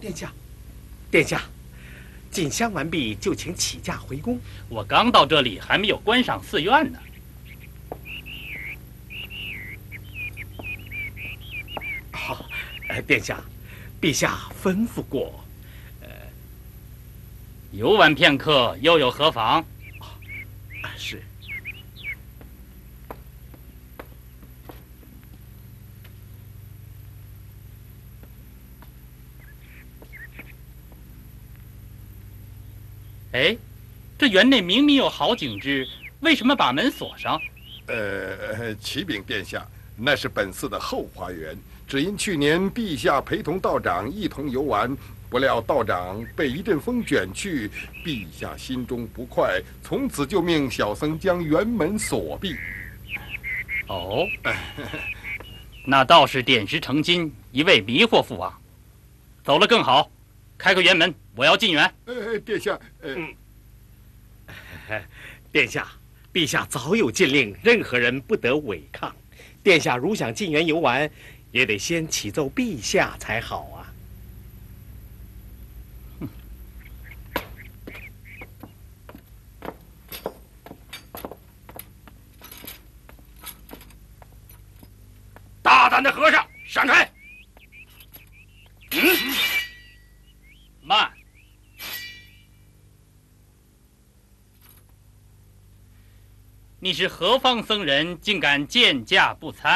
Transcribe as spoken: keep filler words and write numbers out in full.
殿下，殿下，进香完毕，就请起驾回宫。 我刚到这里，还没有观赏寺院呢。 好、哦，呃，殿下，陛下吩咐过，呃， 游玩片刻，又有何妨？ 啊，是。 哎，这园内明明有好景致，为什么把门锁上？ 呃，启禀殿下，那是本寺的后花园。只因去年陛下陪同道长一同游玩，不料道长被一阵风卷去，陛下心中不快，从此就命小僧将园门锁闭。 哦，那倒是点石成金，一位迷惑父王。走了更好，开个园门，我要进园。 呃，殿下，呃， 嗯，殿下，陛下早有禁令，任何人不得违抗。殿下如想进园游玩，也得先启奏陛下才好啊。 大胆的和尚，闪开！嗯， 慢。你是何方僧人，竟敢见驾不参？